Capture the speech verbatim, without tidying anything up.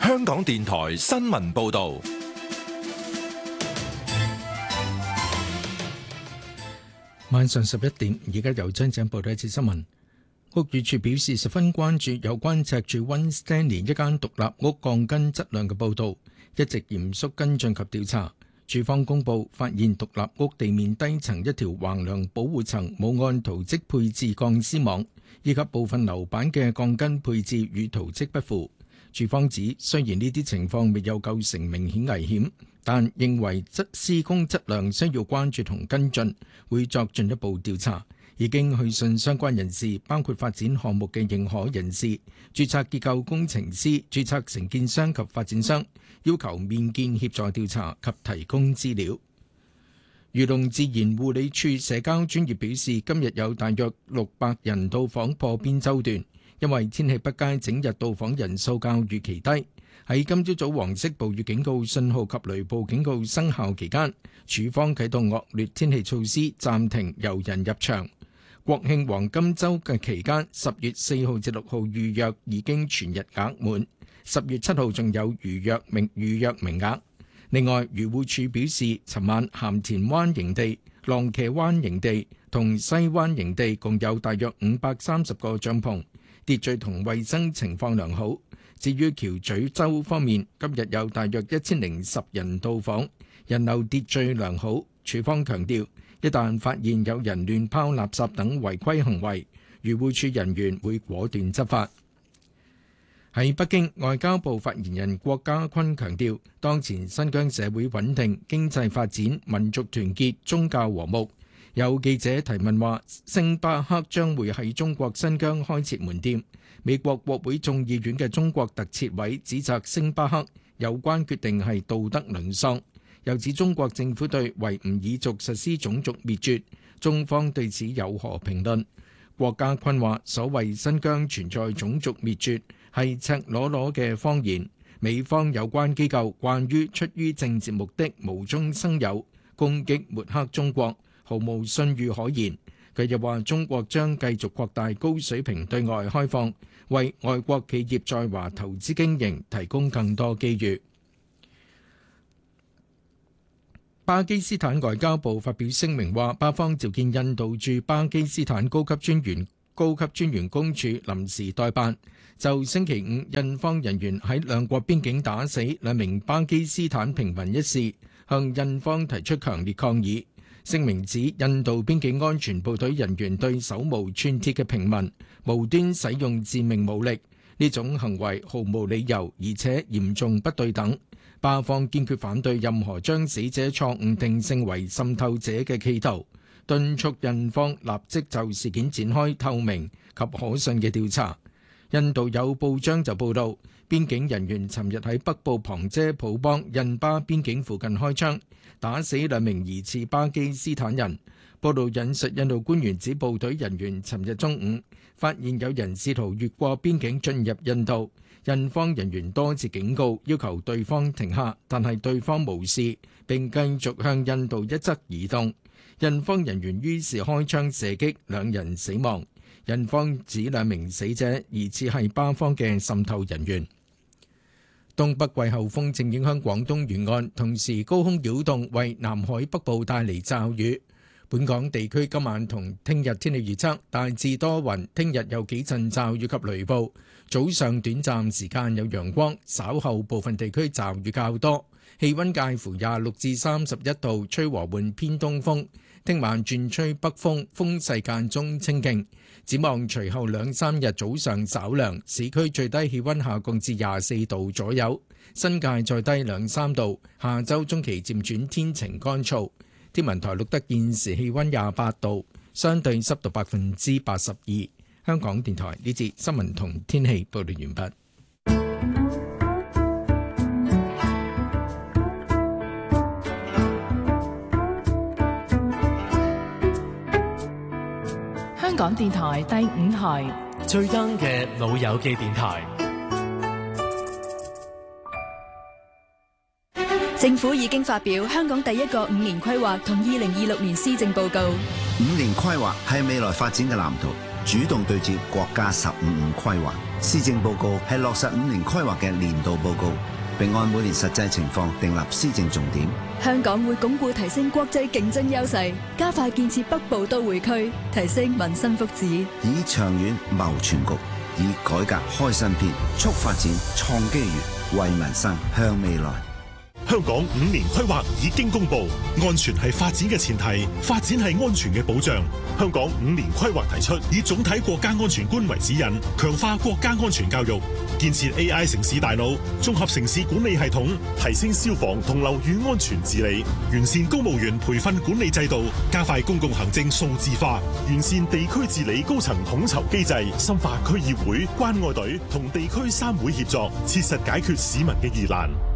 香港電台新聞報道。 晚上十一點，而家由張井報道一次新聞。屋宇署表示十分關注有關赤柱 One Stanley 一間獨立屋鋼筋質量嘅報導，一直嚴肅跟進及調查。署方公佈發現獨立屋地面低層一條橫梁保護層冇按圖則配置鋼絲網，以及部分樓板嘅鋼筋配置與圖則不符。署方指，雖然呢啲情況未有構成明顯危險，但認為質施工質量需要關注同跟進，會作進一步調查。已經去信相關人士，包括發展項目嘅認可人士、註冊結構工程師、註冊承建商及發展商，要求面見協助調查及提供資料。漁農自然護理署社交專頁表示，今日有大約六百人到訪破邊洲段，因為天氣不佳，整日到訪人數較預期低。喺今朝早黃色暴雨警告信號及雷暴警告生效期間，署方啟動惡劣天氣措施，暫停遊人入場。國慶黃金週嘅期間，十月四號至六號預約已經全日額滿，十月七號仲有預約名預約名額。另外，漁護署表示，尋晚鹹田灣營地、浪茄灣營地同西灣營地共有大約五百三十個帳篷，秩序同衛生情況良好。至於橋咀洲方面，今日有大約一千零十人到訪，人流秩序良好。署方強調，一旦發現有人亂拋垃圾等違規行為，漁護署人員會果斷執法。喺北京，外交部發言人郭家坤強調，當前新疆社會穩定、經濟發展、民族團結、宗教和睦。有記者提問話，星巴克將會喺中國新疆開設門店。美國國會眾議院嘅中國特設委指責星巴克有關決定係道德淪喪。又指中國政府對維吾爾族實施種族滅絕，中方對此有何評論？郭家坤話：所謂新疆存在種族滅絕係赤裸裸嘅謊言，美方有關機構慣於出於政治目的無中生有，攻擊抹黑中國，毫無信譽可言。佢又話：中國將繼續擴大高水平對外開放，為外國企業在華投資經營提供更多機遇。巴基斯坦外交部發表聲明話，巴方召見印度駐巴基斯坦高級專員、高級專員公署臨時代辦，就星期五印方人員喺兩國邊境打死兩名巴基斯坦平民一事，向印方提出強烈抗議。聲明指，印度邊境安全部隊人員對手無寸鐵嘅平民無端使用致命武力，呢種行為毫無理由，而且嚴重不對等。巴方堅決反對任何將死者錯誤定性為滲透者嘅企圖，敦促印方立即就事件展開透明及可信嘅調查。印度有報章就報道，邊境人員尋日喺北部旁遮普邦印巴邊境附近開槍，打死兩名疑似巴基斯坦人。報道引述印度官員指，部隊人員尋日中午發現有人試圖越過邊境進入印度。印方人員多次警告，要求對方停下，但係對方無視，並繼續向印度一側移動。印方人員於是開槍射擊，兩人死亡。印方指兩名死者疑似係巴方嘅滲透人員。東北季候風正影響廣東沿岸，同時高空擾動為南海北部帶嚟驟雨。本港地區今晚同聽日天氣預測大致多雲，聽日有幾陣驟雨及雷暴，早上短暫時間有陽光，稍後部分地區驟雨較多，氣溫介乎廿六至三十一度，吹和緩偏東風。聽晚轉吹北風，風勢間中清勁。展望隨後兩三日早上稍涼，市區最低氣溫下降至廿四度左右，新界再低兩三度。下週中期漸轉天晴乾燥。天文台錄得現時氣溫廿八度，相對濕度百分之八十二。香港電台呢節新聞同天氣報道完畢。 香港電台第五台最 young 嘅老友記電台。 政府已經發表香港第一個五年規劃同二零二六年施政報告。 五年規劃係未來發展嘅藍圖， 主動對接國家十五五規劃。施政報告係落實五年規劃嘅年度報告，並按每年實際情況訂立施政重點。 香港會鞏固提升國際競爭優勢，加快建設北部都會區，提升民生福祉， 以長遠謀全局，以改革開新篇，促發展創機遇，為民生向未來。 香港五年規劃已經公布，安全係發展嘅前提，發展係安全嘅保障。香港五年規劃提出，以總體國家安全觀為指引，強化國家安全教育，建設 A I 城市大腦，綜合城市管理系統，提升消防同樓宇安全治理，完善公務員培訓管理制度，加快公共行政數字化，完善地區治理高層統籌機制，深化區議會、關愛隊同地區三會協作，切實解決市民嘅疑難。